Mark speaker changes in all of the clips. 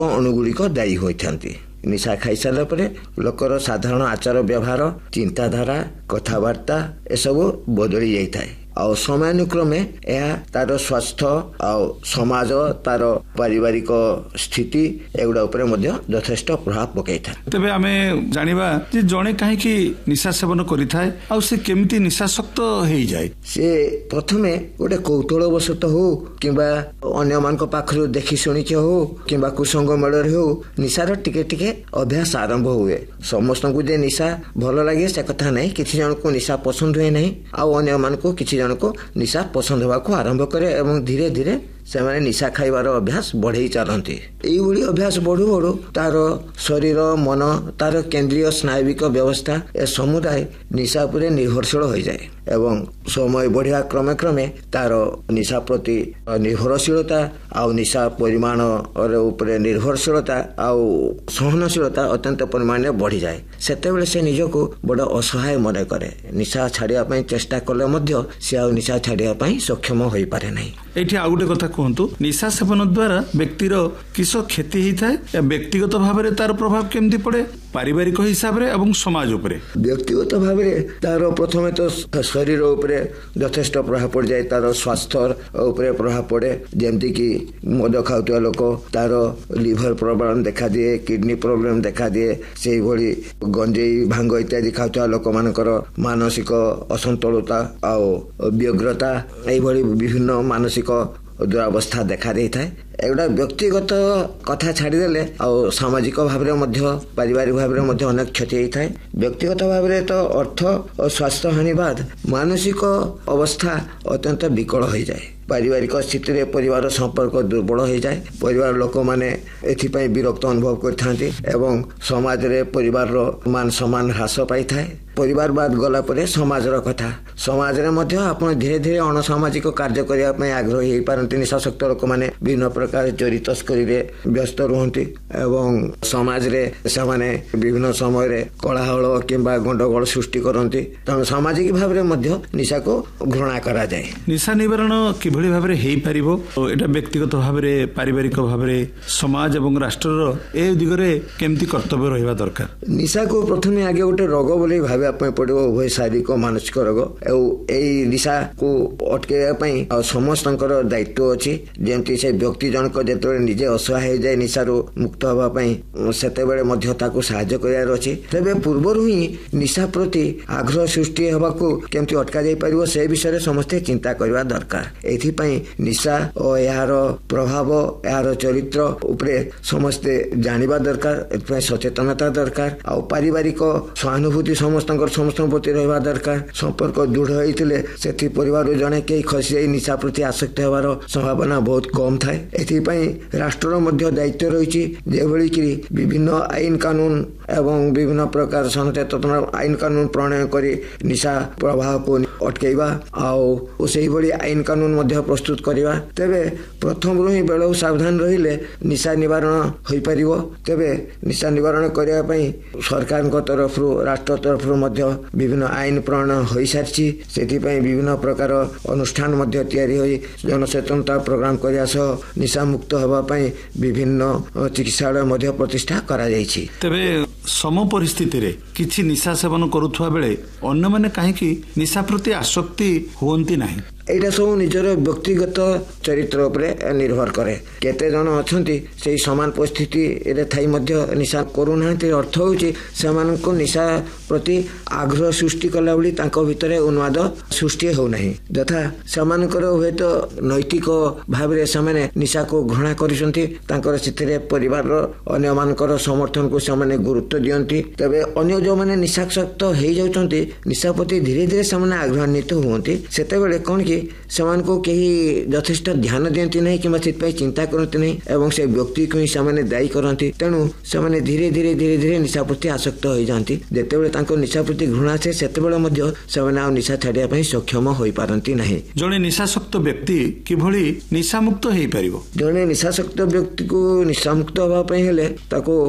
Speaker 1: ଅଣୁଗୁଡ଼ିକ ଦାୟୀ ହୋଇଥାନ୍ତି। ନିଶା ଖାଇସାରିଲା ପରେ ଲୋକର ସାଧାରଣ ଆଚାର ବ୍ୟବହାର, ଚିନ୍ତାଧାରା, କଥାବାର୍ତ୍ତା ଏସବୁ ବଦଳି ଯାଇଥାଏ। ଆଉ ସମୟାନୁକ୍ରମେ ଏହା ତାର ସ୍ୱାସ୍ଥ୍ୟ ଆଉ ସମାଜ, ତାର ପାରିବାରିକ ସ୍ଥିତି ଏଗୁଡ଼ା ଉପରେ ମଧ୍ୟ ଯଥେଷ୍ଟ ପ୍ରଭାବ ପକାଇଥାଏ।
Speaker 2: ତେବେ ଆମେ ଜାଣିବା ଯେ ଜଣେ କାହିଁକି ନିଶା ସେବନ କରିଥାଏ ଆଉ ସେ କେମିତି ନିଶାସକ୍ତ ହେଇଯାଏ?
Speaker 1: ସେ ପ୍ରଥମେ ଗୋଟେ କୌତୂହଳବଶତଃ ହଉ କିମ୍ବା ଅନ୍ୟମାନଙ୍କ ପାଖରୁ ଦେଖି ଶୁଣିକି ହଉ କିମ୍ବା କୁସଙ୍ଗ ମେଳରେ ହଉ ନିଶାର ଟିକେ ଟିକେ ଅଭ୍ୟାସ ଆରମ୍ଭ ହୁଏ। ସମସ୍ତଙ୍କୁ ଯେ ନିଶା ଭଲ ଲାଗେ ସେ କଥା ନାହିଁ। କିଛି ଜଣଙ୍କୁ ନିଶା ପସନ୍ଦ ହୁଏ ନାହିଁ, ଆଉ ଅନ୍ୟମାନଙ୍କୁ କିଛି ଜଣକୁ ନିଶା ପସନ୍ଦ ହେବାକୁ ଆରମ୍ଭ କରେ ଏବଂ ଧୀରେ ଧୀରେ ସେମାନେ ନିଶା ଖାଇବାର ଅଭ୍ୟାସ ବଢେଇ ଚାଲନ୍ତି। ଏଇଭଳି ଅଭ୍ୟାସ ବଢୁ ବଢୁ ତାର ଶରୀର, ମନ, ତାର କେନ୍ଦ୍ରୀୟ ସ୍ନାୟବିକ ବ୍ୟବସ୍ଥା ଏ ସମୁଦାୟ ନିଶା ଉପରେ ନିର୍ଭରଶୀଳ ହୋଇଯାଏ ଏବଂ ସମୟ ବଢିବା କ୍ରମେ କ୍ରମେ ତାର ନିଶା ପ୍ରତି ନିର୍ଭରଶୀଳତା ଆଉ ନିଶା ପରିମାଣ ଉପରେ ନିର୍ଭରଶୀଳତା ଆଉ ସହନଶୀଳତା ଅତ୍ୟନ୍ତ ପରିମାଣରେ ବଢିଯାଏ। ସେତେବେଳେ ସେ ନିଜକୁ ବଡ଼ ଅସହାୟ ମନେ କରେ। ନିଶା ଛାଡିବା ପାଇଁ ଚେଷ୍ଟା କଲେ ମଧ୍ୟ ସେ ଆଉ ନିଶା ଛାଡିବା ପାଇଁ ସକ୍ଷମ ହୋଇପାରେ ନାହିଁ।
Speaker 2: ଏଇଠି ଆଉ ଗୋଟେ କଥା କୁହନ୍ତୁ, ନିଶା ସେବନ ଦ୍ୱାରା ବ୍ୟକ୍ତିର କିସ କ୍ଷତି ହେଇଥାଏ? ବ୍ୟକ୍ତିଗତ ଭାବରେ ତାର ପ୍ରଭାବ କେମିତି ପଡେ, ପାରିବାରିକ ହିସାବରେ ଏବଂ ସମାଜ ଉପରେ?
Speaker 1: ବ୍ୟକ୍ତିଗତ ଭାବରେ ତାର ପ୍ରଥମେ ତ ଶରୀର ଉପରେ ଯଥେଷ୍ଟ ପ୍ରଭାବ ପଡ଼ିଯାଏ। ତାର ସ୍ୱାସ୍ଥ୍ୟ ଉପରେ ପ୍ରଭାବ ପଡ଼େ। ଯେମିତିକି ମଦ ଖାଉଥିବା ଲୋକ ତାର ଲିଭର ପ୍ରୋବ୍ଲେମ ଦେଖାଦିଏ, କିଡନୀ ପ୍ରୋବ୍ଲେମ ଦେଖାଦିଏ। ସେଇଭଳି ଗଞ୍ଜେଇ, ଭାଙ୍ଗ ଇତ୍ୟାଦି ଖାଉଥିବା ଲୋକମାନଙ୍କର ମାନସିକ ଅସନ୍ତୁଳତା ଆଉ ବ୍ୟଗ୍ରତା, ଏଇଭଳି ବିଭିନ୍ନ ମାନସିକ ଦୁରାବସ୍ଥା ଦେଖା ଦେଇଥାଏ। ଏଗୁଡ଼ା ବ୍ୟକ୍ତିଗତ କଥା ଛାଡ଼ିଦେଲେ ଆଉ ସାମାଜିକ ଭାବରେ ମଧ୍ୟ, ପାରିବାରିକ ଭାବରେ ମଧ୍ୟ ଅନେକ କ୍ଷତି ହେଇଥାଏ। ବ୍ୟକ୍ତିଗତ ଭାବରେ ତ ଅର୍ଥ ଓ ସ୍ୱାସ୍ଥ୍ୟ ହାନି ବାଦ ମାନସିକ ଅବସ୍ଥା ଅତ୍ୟନ୍ତ ବିକଳ ହୋଇଯାଏ। ପାରିବାରିକ ସ୍ଥିତିରେ ପରିବାର ସମ୍ପର୍କ ଦୁର୍ବଳ ହୋଇଯାଏ। ପରିବାର ଲୋକମାନେ ଏଥିପାଇଁ ବିରକ୍ତ ଅନୁଭବ କରିଥାନ୍ତି ଏବଂ ସମାଜରେ ପରିବାରର ମାନ ସମ୍ମାନ ହ୍ରାସ ପାଇଥାଏ। ପରିବାର ବାଦ ଗଲା ପରେ ସମାଜର କଥା, ସମାଜରେ ମଧ୍ୟ ଆପଣ ଧୀରେ ଧୀରେ ଅଣସାମାଜିକ କାର୍ଯ୍ୟ କରିବା ପାଇଁ ଆଗ୍ରହୀ ହେଇପାରନ୍ତି। ନିଶାସକ୍ତ ଲୋକମାନେ ବିଭିନ୍ନ ପ୍ରକାର ଚୋରି ତସ୍କରୀରେ ବ୍ୟସ୍ତ ରୁହନ୍ତି ଏବଂ ସମାଜରେ ସେମାନେ ବିଭିନ୍ନ ସମୟରେ କୋଳାହଳ କିମ୍ବା ଗଣ୍ଡଗୋଳ ସୃଷ୍ଟି କରନ୍ତି। ତେଣୁ ସାମାଜିକ ଭାବରେ ମଧ୍ୟ ନିଶାକୁ ଘୃଣା କରାଯାଏ।
Speaker 2: ନିଶା ନିବାରଣ କିଭଳି ଭାବରେ ହେଇପାରିବ, ଏଇଟା ବ୍ୟକ୍ତିଗତ ଭାବରେ, ପାରିବାରିକ ଭାବରେ, ସମାଜ ଏବଂ ରାଷ୍ଟ୍ରର ଏ ଦିଗରେ କେମିତି କର୍ତ୍ତବ୍ୟ ରହିବା ଦରକାର?
Speaker 1: ନିଶାକୁ ପ୍ରଥମେ ଆଗେ ଗୋଟେ ରୋଗ ବୋଲି ଭାବିବା ପାଇଁ ପଡିବ, ଉଭୟ ଶାରୀରିକ ମାନସିକ ରୋଗ। ଆଉ ଏଇ ନିଶାକୁ ଅଟକେଇବା ପାଇଁ ଆଉ ସମସ୍ତଙ୍କର ଦାୟିତ୍ୱ ଅଛି। ଯେମିତି ସେ ବ୍ୟକ୍ତି ଜଣକ ଯେତେବେଳେ ନିଜେ ଅସହାୟ ହେଇଯାଏ ନିଶାରୁ ମୁକ୍ତ ହେବା ପାଇଁ, ସେତେବେଳେ ମଧ୍ୟ ତାକୁ ସାହାଯ୍ୟ କରିବାର ଅଛି। ତେବେ ପୂର୍ବରୁ ହିଁ ନିଶା ପ୍ରତି ଆଗ୍ରହ ସୃଷ୍ଟି ହେବାକୁ କେମିତି ଅଟକା ଯାଇପାରିବ ସେ ବିଷୟରେ ସମସ୍ତେ ଚିନ୍ତା କରିବା ଦରକାର। ଏଥିପାଇଁ ନିଶା ଓ ଏହାର ପ୍ରଭାବ, ଏହାର ଚରିତ୍ର ଉପରେ ସମସ୍ତେ ଜାଣିବା ଦରକାର। ଏଥିପାଇଁ ସଚେତନତା ଦରକାର। ଆଉ ପାରିବାରିକ ସହାନୁଭୂତି ସମସ୍ତଙ୍କ ପ୍ରତି ରହିବା ଦରକାର। ସମ୍ପର୍କ ଦୃଢ ହୋଇଥିଲେ ସେଠି ପରିବାରରୁ ଜଣେ କେହି ଖସି ଯାଇ ନିଶା ପ୍ରତି ଆସକ୍ତ ହେବାର ସମ୍ଭାବନା ବହୁତ କମ ଥାଏ। ଏଥିପାଇଁ ରାଷ୍ଟ୍ରର ମଧ୍ୟ ଦାୟିତ୍ୱ ରହିଛି, ଯେଭଳି କି ବିଭିନ୍ନ ଆଇନ କାନୁନ ଏବଂ ବିଭିନ୍ନ ପ୍ରକାର ସଚେତନ ଆଇନ କାନୁନ ପ୍ରଣୟନ କରି ନିଶା ପ୍ରଭାବକୁ ଅଟକେଇବା ଆଉ ସେହିଭଳି ଆଇନ କାନୁନ ମଧ୍ୟ ପ୍ରସ୍ତୁତ କରିବା। ତେବେ ପ୍ରଥମରୁ ହିଁ ବେଳକୁ ସାବଧାନ ରହିଲେ ନିଶା ନିବାରଣ ହୋଇପାରିବ। ତେବେ ନିଶା ନିବାରଣ କରିବା ପାଇଁ ସରକାରଙ୍କ ତରଫରୁ, ରାଷ୍ଟ୍ର ତରଫରୁ ମଧ୍ୟ ବିଭିନ୍ନ ଆଇନ ପ୍ରଣୟନ ହୋଇସାରିଛି। ସେଥିପାଇଁ ବିଭିନ୍ନ ପ୍ରକାର ଅନୁଷ୍ଠାନ ମଧ୍ୟ ତିଆରି ହୋଇ ଜନସଚେତନତା ପ୍ରୋଗ୍ରାମ କରିବା ସହ ନିଶାମୁକ୍ତ ହେବା ପାଇଁ ବିଭିନ୍ନ ଚିକିତ୍ସାଳୟ ମଧ୍ୟ ପ୍ରତିଷ୍ଠା କରାଯାଇଛି।
Speaker 2: ତେବେ ସମ ପରିସ୍ଥିତିରେ କିଛି ନିଶା ସେବନ କରୁଥିବା ବେଳେ ଅନ୍ୟମାନେ କାହିଁକି ନିଶା ପ୍ରତି ଆସକ୍ତି ହୁଅନ୍ତି ନାହିଁ?
Speaker 1: ଏଇଟା ସବୁ ନିଜର ବ୍ୟକ୍ତିଗତ ଚରିତ୍ର ଉପରେ ନିର୍ଭର କରେ। କେତେ ଜଣ ଅଛନ୍ତି ସେଇ ସମାନ ପରିସ୍ଥିତିରେ ଥାଇ ମଧ୍ୟ ନିଶା କରୁନାହାନ୍ତି। ଅର୍ଥ ହେଉଛି ସେମାନଙ୍କୁ ନିଶା ପ୍ରତି ଆଗ୍ରହ ସୃଷ୍ଟି କଲା ଭଳି ତାଙ୍କ ଭିତରେ ଉନ୍ମାଦ ସୃଷ୍ଟି ହେଉନାହିଁ। ଯଥା ସେମାନଙ୍କର ହୁଏତ ନୈତିକ ଭାବରେ ସେମାନେ ନିଶାକୁ ଘୃଣା କରୁଛନ୍ତି, ତାଙ୍କର ସେଥିରେ ପରିବାରର ଅନ୍ୟମାନଙ୍କର ସମର୍ଥନକୁ ସେମାନେ ଗୁରୁତ୍ୱ ଦିଅନ୍ତି। ତେବେ ଅନ୍ୟ ଯେଉଁମାନେ ନିଶାସକ୍ତ ହେଇଯାଉଛନ୍ତି, ନିଶା ପ୍ରତି ଧୀରେ ଧୀରେ ସେମାନେ ଆଗ୍ରହାନ୍ୱିତ ହୁଅନ୍ତି। ସେତେବେଳେ କ'ଣ କି ସେମାନଙ୍କୁ କେହି ଯଥେଷ୍ଟ ଧ୍ୟାନ ଦିଅନ୍ତି ନାହିଁ କିମ୍ବା ସେଥିପାଇଁ ଚିନ୍ତା କରନ୍ତି ନାହିଁ ଏବଂ ସେ ବ୍ୟକ୍ତିକୁ ହିଁ ସେମାନେ ଦାୟୀ କରନ୍ତି। ତେଣୁ ସେମାନେ ଧୀରେ ଧୀରେ ଧୀରେ ଧୀରେ ନିଶା ପ୍ରତି ଆସକ୍ତ ହୋଇଯାନ୍ତି। ଯେତେବେଳେ ତାଙ୍କ ନିଶା ପ୍ରତି ଘୃଣା ଆସେ ସେତେବେଳେ ମଧ୍ୟ ସେମାନେ ଆଉ ନିଶା ଛାଡିବା ପାଇଁ ସକ୍ଷମ ହୋଇପାରନ୍ତି ନାହିଁ।
Speaker 2: ଜଣେ ନିଶାସକ୍ତ ବ୍ୟକ୍ତି କିଭଳି ନିଶାମୁକ୍ତ ହେଇପାରିବ?
Speaker 1: ଜଣେ ନିଶାସକ୍ତ ବ୍ୟକ୍ତିକୁ ନିଶାମୁକ୍ତ ହେବା ପାଇଁ ହେଲେ ତାକୁ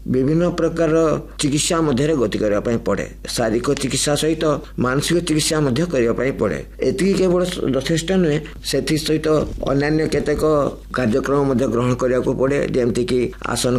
Speaker 1: ବିଭିନ୍ନ ପ୍ରକାର ଚିକିତ୍ସା ମଧ୍ୟରେ ଗତି କରିବା ପାଇଁ ପଡେ। ଶାରୀରିକ ଚିକିତ୍ସା ସହିତ ମାନସିକ ଚିକିତ୍ସା ମଧ୍ୟ କରିବା ପାଇଁ ପଡେ। ଏତିକି କେବଳ ଯଥେଷ୍ଟ ନୁହେଁ, ସେଥି ସହିତ ଅନ୍ୟାନ୍ୟ କେତେକ କାର୍ଯ୍ୟକ୍ରମ ମଧ୍ୟ ଗ୍ରହଣ କରିବାକୁ ପଡେ, ଯେମିତିକି ଆସନ